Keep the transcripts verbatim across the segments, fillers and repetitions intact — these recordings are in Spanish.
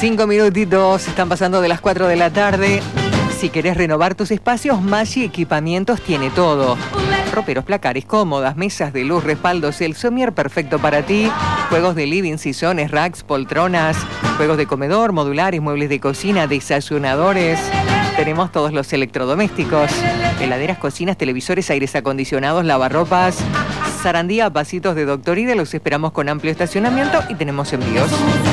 Cinco minutitos, están pasando de las cuatro de la tarde. Si querés renovar tus espacios, Maggi Equipamientos tiene todo. Roperos, placares, cómodas, mesas de luz, respaldos, el somier perfecto para ti. Juegos de living, sillones, racks, poltronas, juegos de comedor, modulares, muebles de cocina, desayunadores. Tenemos todos los electrodomésticos, heladeras, cocinas, televisores, aires acondicionados, lavarropas. Sarandía, pasitos de Doctor Ida, los esperamos con amplio estacionamiento y tenemos envíos.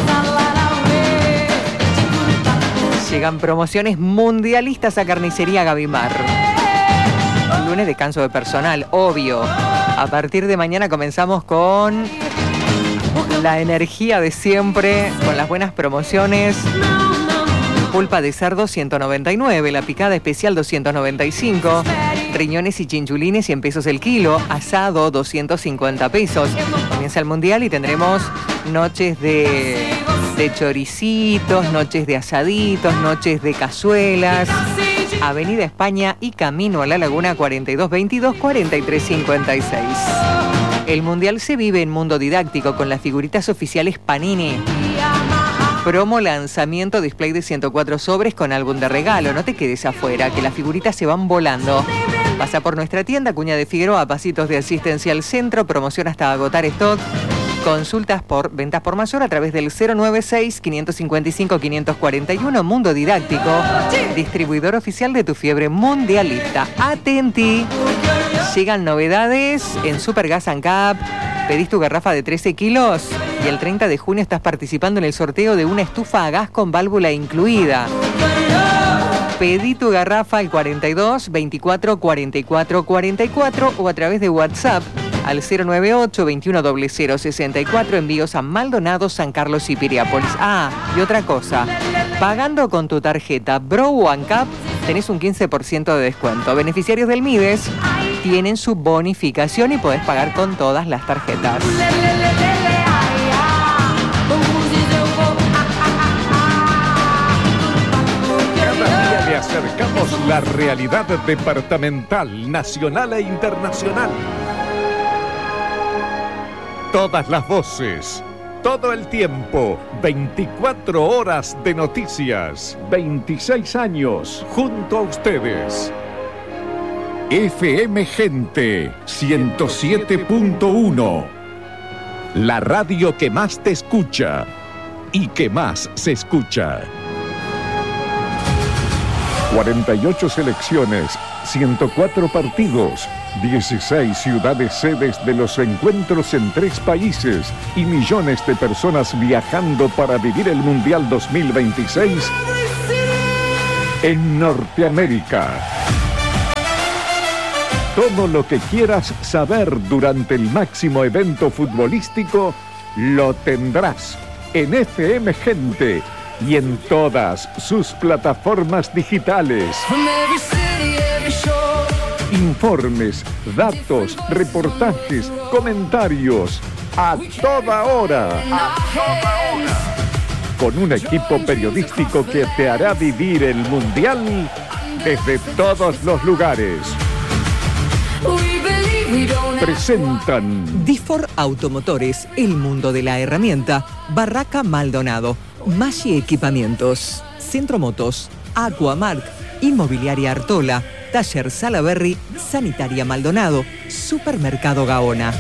Llegan promociones mundialistas a Carnicería Gavimar. Lunes descanso de personal, obvio. A partir de mañana comenzamos con la energía de siempre, con las buenas promociones. Pulpa de cerdo ciento noventa y nueve, la picada especial doscientos noventa y cinco, riñones y chinchulines cien pesos el kilo, asado doscientos cincuenta pesos. Comienza el mundial y tendremos noches de, de choricitos, noches de asaditos, noches de cazuelas. Avenida España y camino a la Laguna cuarenta y dos veintidós, cuarenta y tres cincuenta y seis. El mundial se vive en mundo didáctico con las figuritas oficiales Panini. Promo lanzamiento display de ciento cuatro sobres con álbum de regalo. No te quedes afuera, que las figuritas se van volando. Pasa por nuestra tienda, Cuña de Figueroa, pasitos de Asistencia al Centro, promoción hasta agotar stock. Consultas por ventas por mayor a través del cero nueve seis, quinientos cincuenta y cinco, quinientos cuarenta y uno. Mundo Didáctico, distribuidor oficial de tu fiebre mundialista. Atenti, llegan novedades en Supergas and Cap. Pedís tu garrafa de trece kilos y el treinta de junio estás participando en el sorteo de una estufa a gas con válvula incluida. Pedí tu garrafa al cuarenta y dos, veinticuatro, cuarenta y cuatro, cuarenta y cuatro o a través de WhatsApp al cero nueve ocho, veintiuno cero cero, sesenta y cuatro. Envíos a Maldonado, San Carlos y Piriápolis. Ah, y otra cosa, pagando con tu tarjeta Bro One Cup tenés un quince por ciento de descuento. Beneficiarios del Mides tienen su bonificación y podés pagar con todas las tarjetas. Cada día le acercamos la realidad departamental, nacional e internacional. Todas las voces, todo el tiempo, veinticuatro horas de noticias, veintiséis años junto a ustedes. F M Gente ciento siete punto uno, la radio que más te escucha y que más se escucha. cuarenta y ocho selecciones, ciento cuatro partidos, dieciséis ciudades sedes de los encuentros en tres países y millones de personas viajando para vivir el Mundial dos mil veintiséis en Norteamérica. Todo lo que quieras saber durante el máximo evento futbolístico lo tendrás en F M Gente y en todas sus plataformas digitales. Informes, datos, reportajes, comentarios, a toda hora. A toda hora. Con un equipo periodístico que te hará vivir el Mundial desde todos los lugares. Presentan Difor Automotores, el mundo de la herramienta. Barraca Maldonado, Maggi Equipamientos, Centro Motos, Aquamark, Inmobiliaria Artola, Taller Salaberry, Sanitaria Maldonado, Supermercado Gaona.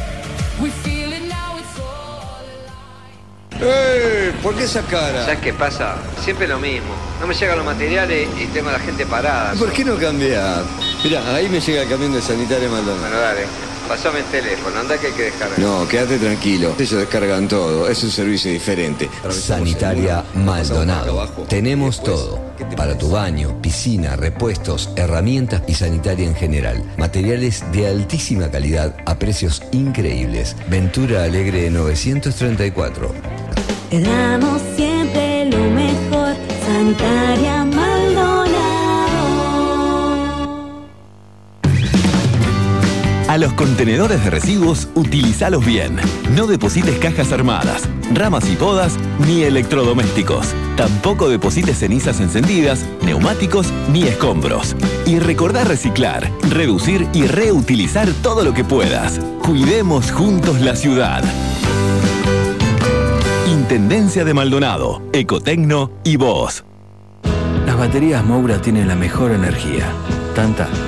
¡Eh! ¿Por qué esa cara? ¿Sabes qué pasa? Siempre lo mismo. No me llegan los materiales y tengo a la gente parada. ¿Por qué no cambiar? Mirá, ahí me llega el camión de Sanitaria Maldonado. Bueno, dale. Pasame el teléfono, anda que hay que descargar. No, quédate tranquilo. Ellos descargan todo. Es un servicio diferente. Sanitaria Maldonado. Tenemos todo. Para tu baño, piscina, repuestos, herramientas y sanitaria en general. Materiales de altísima calidad a precios increíbles. Ventura Alegre novecientos treinta y cuatro. Te damos siempre lo mejor. Sanitaria Maldonado. A los contenedores de residuos, utilizalos bien. No deposites cajas armadas, ramas y podas, ni electrodomésticos. Tampoco deposites cenizas encendidas, neumáticos, ni escombros. Y recordá reciclar, reducir y reutilizar todo lo que puedas. Cuidemos juntos la ciudad. Intendencia de Maldonado, Ecotecno y vos. Las baterías Moura tienen la mejor energía. Tanta